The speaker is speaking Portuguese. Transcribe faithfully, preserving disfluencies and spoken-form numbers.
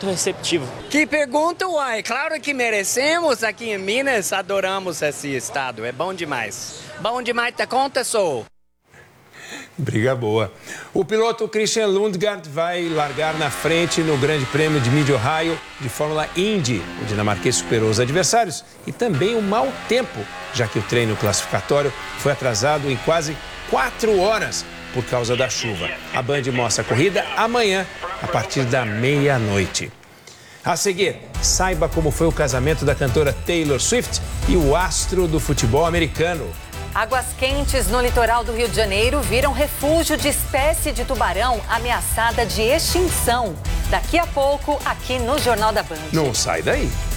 muito receptivo. Que pergunta, uai! Claro que merecemos. Aqui em Minas, adoramos esse estado. É bom demais. Bom demais, te conta, sou. Briga boa. O piloto Christian Lundgaard vai largar na frente no Grande Prêmio de Mid-Ohio de Fórmula Indy. O dinamarquês superou os adversários e também o mau tempo, já que o treino classificatório foi atrasado em quase quatro horas por causa da chuva. A Band mostra a corrida amanhã, a partir da meia-noite. A seguir, saiba como foi o casamento da cantora Taylor Swift e o astro do futebol americano. Águas quentes no litoral do Rio de Janeiro viram refúgio de espécie de tubarão ameaçada de extinção. Daqui a pouco, aqui no Jornal da Band. Não sai daí.